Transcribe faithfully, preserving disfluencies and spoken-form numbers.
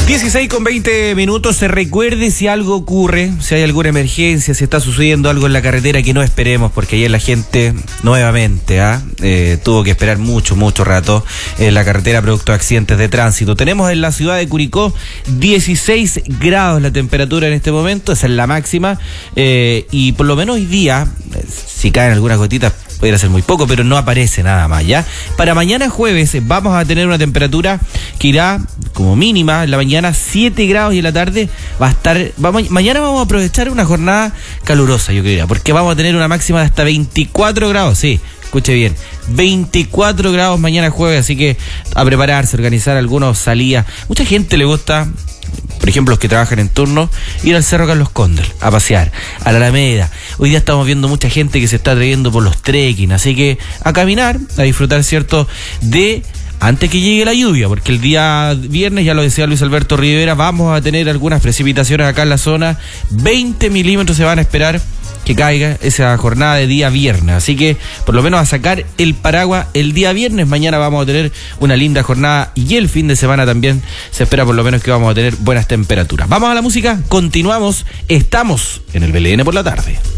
dieciséis con veinte minutos. Se recuerde si algo ocurre, si hay alguna emergencia, si está sucediendo algo en la carretera que no esperemos, porque ayer la gente nuevamente ¿ah? eh, tuvo que esperar mucho, mucho rato en la carretera producto de accidentes de tránsito. Tenemos en la ciudad de Curicó dieciséis grados la temperatura en este momento, esa es la máxima, eh, y por lo menos hoy día, si caen algunas gotitas, podría ser muy poco, pero no aparece nada más, ¿ya? Para mañana jueves vamos a tener una temperatura que irá como mínima en la mañana siete grados y en la tarde va a estar... Vamos, mañana vamos a aprovechar una jornada calurosa, yo diría, porque vamos a tener una máxima de hasta veinticuatro grados, sí, escuche bien, veinticuatro grados mañana jueves, así que a prepararse, organizar algunos salidas. Mucha gente le gusta... Por ejemplo, los que trabajan en turno, ir al Cerro Carlos Condel a pasear, a la Alameda. Hoy día estamos viendo mucha gente que se está trayendo por los trekking, así que a caminar, a disfrutar, ¿cierto?, de antes que llegue la lluvia, porque el día viernes, ya lo decía Luis Alberto Rivera, vamos a tener algunas precipitaciones acá en la zona. veinte milímetros se van a esperar que caiga esa jornada de día viernes, así que por lo menos a sacar el paraguas el día viernes. Mañana vamos a tener una linda jornada y el fin de semana también se espera por lo menos que vamos a tener buenas temperaturas. Vamos a la música, continuamos, estamos en el B L N por la tarde.